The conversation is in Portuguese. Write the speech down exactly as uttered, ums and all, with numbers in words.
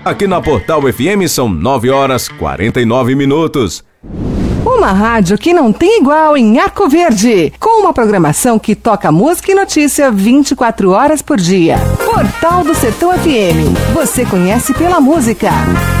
Aqui na Portal F M são nove horas e quarenta e nove minutos. Uma rádio que não tem igual em Arco Verde, com uma programação que toca música e notícia vinte e quatro horas por dia. Portal do Sertão F M, você conhece pela música.